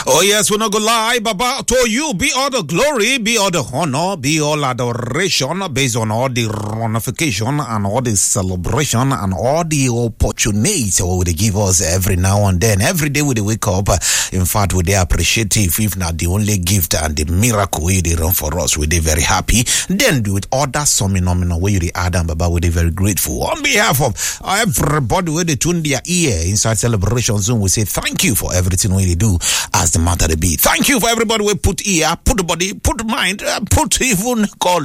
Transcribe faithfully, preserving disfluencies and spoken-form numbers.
Oh yes, we're not gonna lie, Baba. To you be all the glory, be all the honor, be all adoration, based on all the reunification and all the celebration and all the opportunities what they give us every now and then. Every day we wake up, in fact, we they appreciative. If not the only gift and the miracle we they run for us, we they very happy. Then do it all that some phenomenal way they add and Baba, we they very grateful. On behalf of everybody where they tune their ear inside celebration zone, we say thank you for everything we do as the matter to be. Thank you for everybody we put ear, put body, put mind, uh, put even call